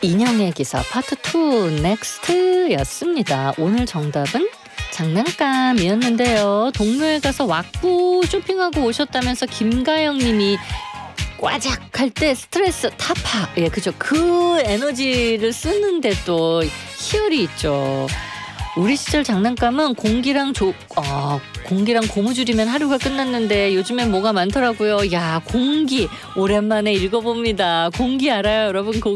인형의 기사 파트 2 넥스트였습니다. 오늘 정답은 장난감이었는데요. 동묘에 가서 왁구 쇼핑하고 오셨다면서 김가영 님이 꽈작 할 때 스트레스 타파. 예, 그죠. 그 에너지를 쓰는데 또 희열이 있죠. 우리 시절 장난감은 공기랑 고무줄이면 하루가 끝났는데 요즘엔 뭐가 많더라고요. 야, 공기 오랜만에 읽어봅니다. 공기 알아요, 여러분?